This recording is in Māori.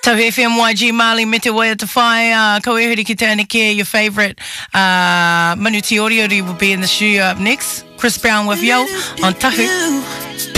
Tau FMYG Mali me te wai at the whai. Ko ehuri ki tēnei ke, your favourite Manu Te Ori Ori will be in the studio up next. Chris Brown with Yo on Tahu.